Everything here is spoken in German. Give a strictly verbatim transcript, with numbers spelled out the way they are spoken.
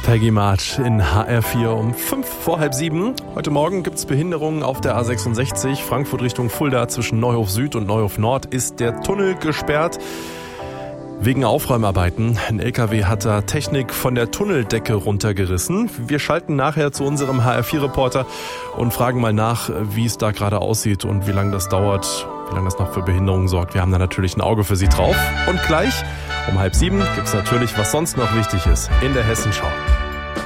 Peggy March in H R vier um fünf vor halb sieben. Heute Morgen gibt es Behinderungen auf der A sechsundsechzig. Frankfurt Richtung Fulda zwischen Neuhof Süd und Neuhof Nord ist der Tunnel gesperrt. Wegen Aufräumarbeiten. Ein L K W hat da Technik von der Tunneldecke runtergerissen. Wir schalten nachher zu unserem H R vier Reporter und fragen mal nach, wie es da gerade aussieht und wie lange das dauert, wie lange das noch für Behinderungen sorgt. Wir haben da natürlich ein Auge für Sie drauf. Und gleich um halb sieben gibt es natürlich, was sonst noch wichtig ist, in der Hessenschau.